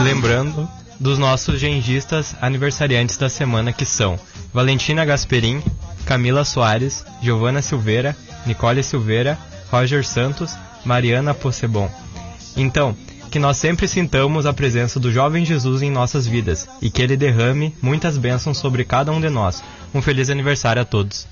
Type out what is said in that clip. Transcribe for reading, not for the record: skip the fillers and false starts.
Lembrando dos nossos gengistas aniversariantes da semana, que são Valentina Gasperim, Camila Soares, Giovana Silveira, Nicole Silveira, Roger Santos, Mariana Possebon. Então, que nós sempre sintamos a presença do jovem Jesus em nossas vidas e que ele derrame muitas bênçãos sobre cada um de nós. Um feliz aniversário a todos.